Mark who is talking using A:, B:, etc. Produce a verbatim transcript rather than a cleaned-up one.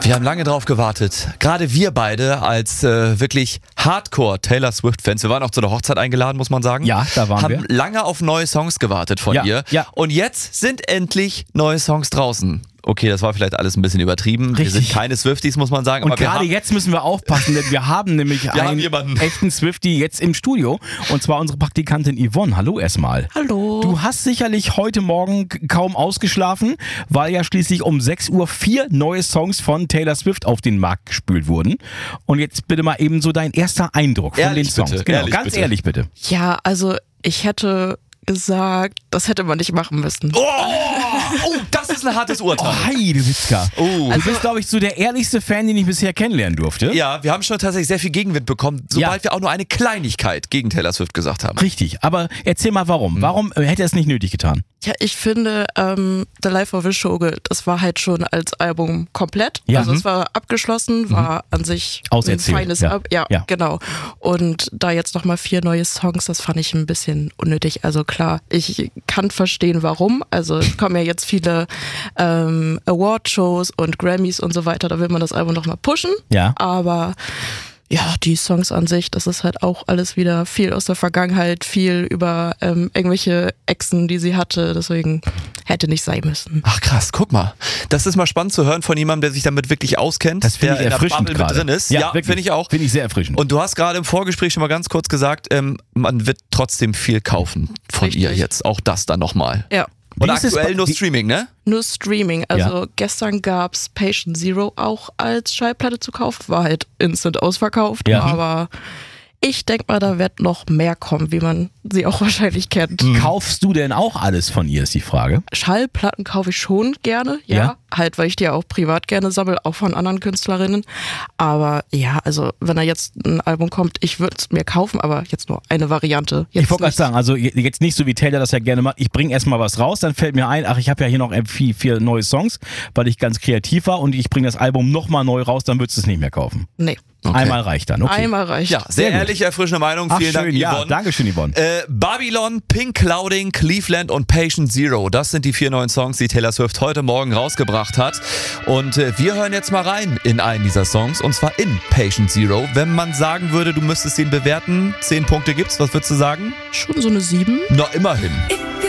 A: Wir haben lange drauf gewartet. Gerade wir beide als äh, wirklich Hardcore Taylor Swift-Fans. Wir waren auch zu der Hochzeit eingeladen, muss man sagen.
B: Ja, da waren
A: haben
B: wir.
A: lange auf neue Songs gewartet von
B: Ja,
A: ihr.
B: ja.
A: Und jetzt sind endlich neue Songs draußen. Okay, das war vielleicht alles ein bisschen übertrieben.
B: Richtig.
A: Wir sind keine Swifties, muss man sagen.
B: Und
A: aber wir
B: gerade
A: haben,
B: jetzt müssen wir aufpassen, denn wir haben nämlich
A: Wir haben
B: einen
A: jemanden.
B: echten Swiftie jetzt im Studio. Und zwar unsere Praktikantin Yvonne. Hallo erstmal.
C: Hallo.
B: Du hast sicherlich heute Morgen k- kaum ausgeschlafen, weil ja schließlich um sechs Uhr vier neue Songs von Taylor Swift auf den Markt gespült wurden. Und jetzt bitte mal eben so dein erster Eindruck von
A: Ehrlich
B: den Songs.
A: bitte,
B: Genau,
A: ehrlich
B: ganz
A: bitte.
B: ehrlich bitte.
C: Ja, also ich hätte gesagt, das hätte man nicht machen müssen.
A: Oh, oh, das ist ein hartes Urteil.
B: Oh, hi, du Witzka.
A: Oh.
B: Du bist, glaube ich, so der ehrlichste Fan, den ich bisher kennenlernen durfte.
A: Ja, wir haben schon tatsächlich sehr viel Gegenwind bekommen, sobald
B: Ja.
A: wir auch nur eine Kleinigkeit gegen Taylor Swift gesagt haben.
B: Richtig, aber erzähl mal warum. Warum äh, hätte er es nicht nötig getan?
C: Ja, ich finde, ähm, The Life of a Showgirl, das war halt schon als Album komplett.
B: Ja.
C: Also
B: Mhm.
C: es war abgeschlossen, war an sich
B: Auserzählt,
C: ein feines
B: ja.
C: Album. Ja,
B: Ja.
C: genau. Und da jetzt nochmal vier neue Songs, das fand ich ein bisschen unnötig. Also klar, ich kann verstehen, warum. Also es kommen ja jetzt viele ähm, Award-Shows und Grammys und so weiter, da will man das Album nochmal pushen.
B: Ja.
C: Aber ja, die Songs an sich, das ist halt auch alles wieder viel aus der Vergangenheit, viel über ähm, irgendwelche Exen, die sie hatte. Deswegen hätte nicht sein müssen.
A: Ach krass, guck mal. Das ist mal spannend zu hören von jemandem, der sich damit wirklich auskennt,
B: Das finde
A: der
B: ich
A: in der
B: erfrischend
A: Bubble mit
B: gerade.
A: drin ist.
B: Ja,
A: Ja,
B: wirklich.
A: finde ich auch.
B: Finde ich sehr erfrischend.
A: Und du hast gerade im Vorgespräch schon mal ganz kurz gesagt, ähm, man wird trotzdem viel kaufen von
C: Richtig.
A: ihr jetzt. Auch das dann nochmal.
C: Ja,
A: Und
B: Wie ist es
A: aktuell
B: bei-
A: nur
B: wie-
A: Streaming, ne?
C: nur Streaming. Also
B: Ja.
C: gestern gab's Patient Zero auch als Schallplatte zu kaufen. War halt instant ausverkauft.
B: Ja.
C: Aber ich denke mal, da wird noch mehr kommen, wie man sie auch wahrscheinlich kennt.
B: Kaufst du denn auch alles von ihr, ist die Frage.
C: Schallplatten kaufe ich schon gerne, ja.
B: Ja.
C: Halt, weil ich die auch privat gerne sammle, auch von anderen Künstlerinnen. Aber ja, also wenn da jetzt ein Album kommt, ich würde es mir kaufen, aber jetzt nur eine Variante. Jetzt
B: Ich wollte gerade
C: nicht.
B: sagen, also jetzt nicht so wie Taylor das ja gerne macht, ich bringe erstmal was raus, dann fällt mir ein, ach, ich habe ja hier noch vier, vier neue Songs, weil ich ganz kreativ war und ich bringe das Album nochmal neu raus, dann würdest du es nicht mehr kaufen.
C: Nee,
A: Okay.
B: Einmal reicht dann, okay.
C: einmal reicht.
A: Ja, sehr,
B: Sehr gut.
A: ehrliche, erfrischende Meinung.
B: Ach,
A: Vielen
B: schön,
A: Dank,
B: ja,
A: Yvonne.
B: Dankeschön, Yvonne.
A: Äh, Babylon, Pink Clouding, Cleveland und Patient Zero. Das sind die vier neuen Songs, die Taylor Swift heute Morgen rausgebracht hat. Und äh, wir hören jetzt mal rein in einen dieser Songs, und zwar in Patient Zero. Wenn man sagen würde, du müsstest ihn bewerten, zehn Punkte gibt's, was würdest du sagen?
C: Schon so eine sieben.
A: Na, immerhin.